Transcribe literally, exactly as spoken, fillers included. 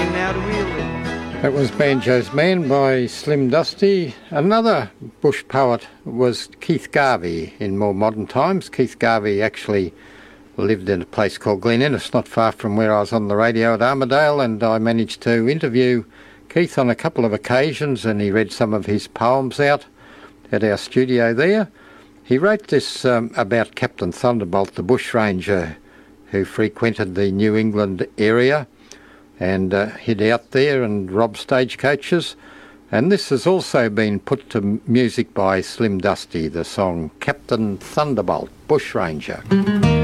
running now to Ealing. That was Banjo's Man by Slim Dusty. Another bush poet was Keith Garvey in more modern times. Keith Garvey actually lived in a place called Glen Innes, not far from where I was on the radio at Armidale, and I managed to interview Keith on a couple of occasions, and he read some of his poems out at our studio there. He wrote this um, about Captain Thunderbolt, the bushranger who frequented the New England area and uh, hid out there and robbed stagecoaches. And this has also been put to music by Slim Dusty, the song Captain Thunderbolt, Bushranger.